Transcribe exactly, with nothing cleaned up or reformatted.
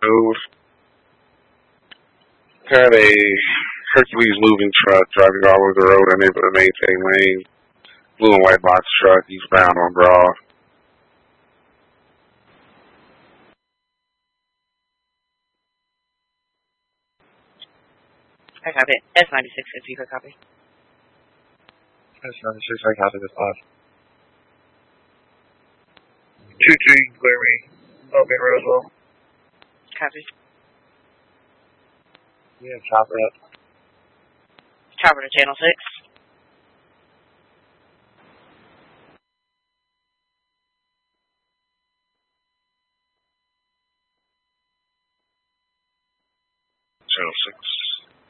Road. Had a Hercules moving truck driving all over the road unable to maintain lane. Blue and white box truck eastbound on Broad. I copy it. S ninety-six fifty for copy. S ninety-six, I copy this off. two two, you can clear me. Okay, Roswell. Copy. Yeah, chopper up. Chopper to channel six.